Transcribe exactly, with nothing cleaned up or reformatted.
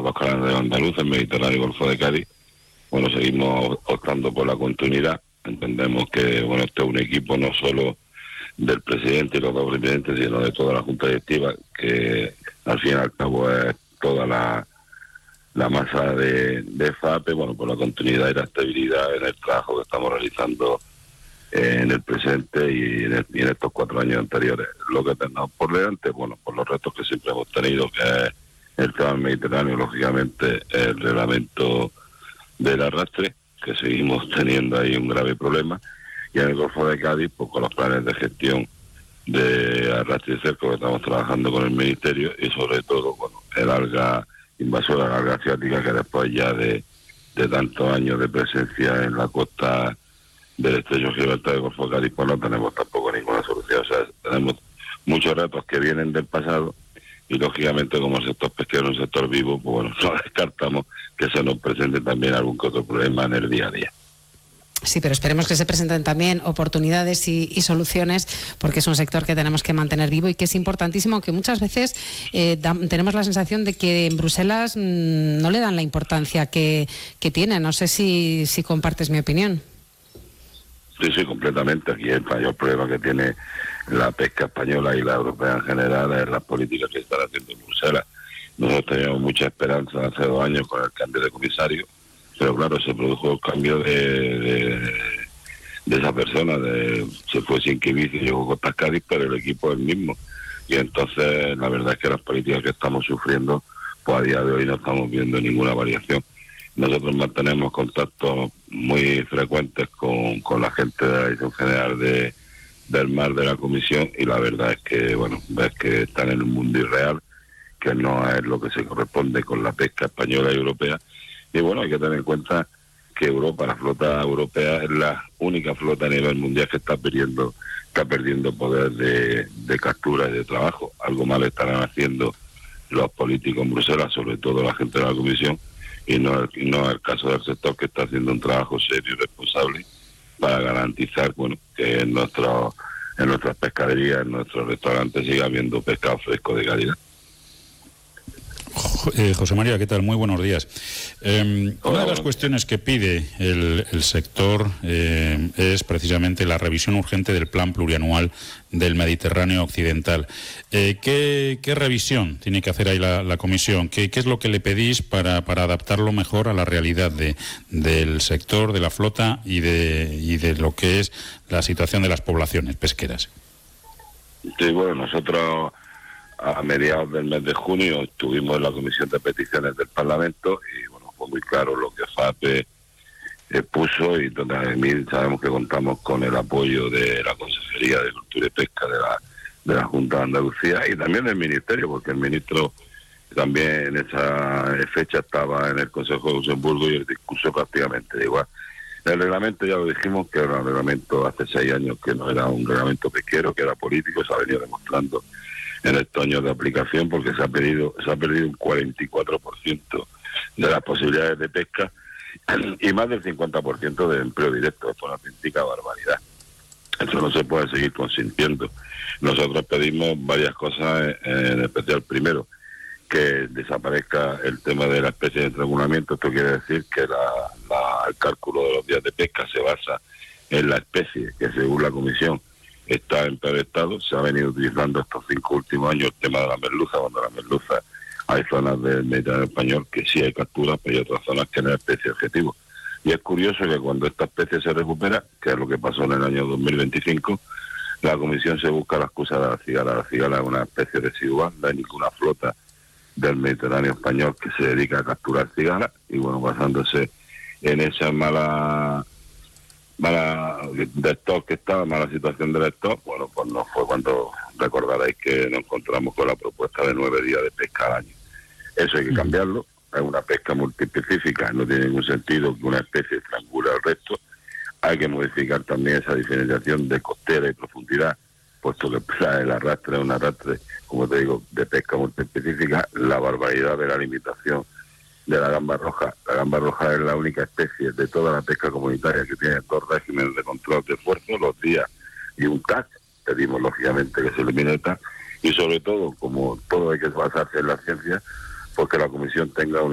dos canales de andaluz, el Mediterráneo y el Golfo de Cádiz. Bueno, seguimos optando por la continuidad. Entendemos que, bueno, este es un equipo no solo del presidente y los dos presidentes, sino de toda la Junta Directiva, que al fin y al cabo es toda la, la masa de, de FAPE, bueno, por la continuidad y la estabilidad en el trabajo que estamos realizando eh, en el presente y en, el, y en estos cuatro años anteriores. Lo que tenemos por delante, bueno, por los retos que siempre hemos tenido, que es el tema del Mediterráneo, lógicamente el reglamento del arrastre, que seguimos teniendo ahí un grave problema, y en el Golfo de Cádiz, pues con los planes de gestión de arrastre y cerco que estamos trabajando con el Ministerio, y sobre todo, bueno, el alga invasora, la alga asiática, que después ya de, de tantos años de presencia en la costa del estrecho Gibraltar del Golfo de Cádiz, pues no tenemos tampoco ninguna solución. O sea, tenemos muchos retos que vienen del pasado, y lógicamente como el sector pesquero es un sector vivo, pues bueno, no descartamos que se nos presente también algún que otro problema en el día a día. Sí, pero esperemos que se presenten también oportunidades y, y soluciones, porque es un sector que tenemos que mantener vivo y que es importantísimo, que muchas veces eh, da, tenemos la sensación de que en Bruselas mmm, no le dan la importancia que, que tiene. No sé si, si compartes mi opinión. Sí, sí, completamente. Aquí el mayor problema que tiene la pesca española y la europea en general es las políticas que están haciendo en Bruselas. Nosotros teníamos mucha esperanza hace dos años con el cambio de comisario, pero claro, se produjo el cambio de, de, de esa persona, de, se fue sin Sienkiewicz y llegó Costas Cádiz, pero el equipo es el mismo. Y entonces la verdad es que las políticas que estamos sufriendo, pues a día de hoy no estamos viendo ninguna variación. Nosotros mantenemos contactos muy frecuentes con, con la gente de la Dirección General de, del Mar de la Comisión, y la verdad es que, bueno, ves que están en un mundo irreal, que no es lo que se corresponde con la pesca española y europea. Y bueno, hay que tener en cuenta que Europa, la flota europea, es la única flota a nivel mundial que está perdiendo, está perdiendo poder de, de captura y de trabajo. Algo mal estarán haciendo los políticos en Bruselas, sobre todo la gente de la Comisión, y no, y no es el caso del sector, que está haciendo un trabajo serio y responsable para garantizar, bueno, que en nuestro, en nuestras pescaderías, en nuestros restaurantes siga habiendo pescado fresco de calidad. Eh, José María, ¿qué tal? Muy buenos días. Eh, una de las cuestiones que pide el, el sector eh, es precisamente la revisión urgente del plan plurianual del Mediterráneo Occidental. Eh, ¿qué, ¿Qué revisión tiene que hacer ahí la, la Comisión? ¿Qué, ¿Qué es lo que le pedís para, para adaptarlo mejor a la realidad de, del sector, de la flota y de, y de lo que es la situación de las poblaciones pesqueras? Sí, bueno, nosotros a mediados del mes de junio estuvimos en la Comisión de Peticiones del Parlamento, y bueno, fue muy claro lo que FAPE eh, puso, y donde sabemos que contamos con el apoyo de la Consejería de Cultura y Pesca de la, de la Junta de Andalucía, y también del Ministerio, porque el ministro también en esa fecha estaba en el Consejo de Luxemburgo, y el discurso prácticamente igual. El reglamento, ya lo dijimos, que era un reglamento hace seis años, que no era un reglamento pesquero, que era político, se ha venido demostrando en estos años de aplicación, porque se ha perdido, se ha perdido un cuarenta y cuatro por ciento de las posibilidades de pesca y más del cincuenta por ciento de empleo directo. Esto es una auténtica barbaridad. Eso no se puede seguir consintiendo. Nosotros pedimos varias cosas, en especial, primero, que desaparezca el tema de la especie de estrangulamiento. Esto quiere decir que la, la, el cálculo de los días de pesca se basa en la especie, que según la Comisión está en peor estado. Se ha venido utilizando estos cinco últimos años el tema de la merluza, cuando la merluza hay zonas del Mediterráneo español que sí hay capturas, pero hay otras zonas que no hay especie objetivo. Y es curioso que cuando esta especie se recupera, que es lo que pasó en el año dos mil veinticinco, la Comisión se busca la excusa de la cigala. La cigala es una especie residual, no hay ninguna flota del Mediterráneo español que se dedica a capturar cigalas, y bueno, basándose en esa mala mala de stock que estaba, mala situación del stock, bueno, pues no fue cuando recordaréis que nos encontramos con la propuesta de nueve días de pesca al año. Eso hay que cambiarlo. Es una pesca multiespecífica, no tiene ningún sentido que una especie estrangule al resto. Hay que modificar también esa diferenciación de costera y profundidad, puesto que el arrastre es un arrastre, como te digo, de pesca multiespecífica. La barbaridad de la limitación de la gamba roja. La gamba roja es la única especie de toda la pesca comunitaria que tiene dos regímenes de control de esfuerzo, los días y un T A C. Pedimos, lógicamente, que se elimine el T A C, y sobre todo, como todo hay que basarse en la ciencia, pues que la Comisión tenga una